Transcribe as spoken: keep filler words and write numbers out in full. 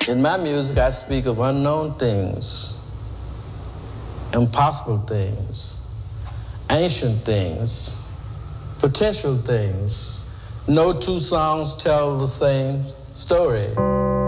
In my music, I speak of unknown things, impossible things, ancient things, potential things. No two songs tell the same story.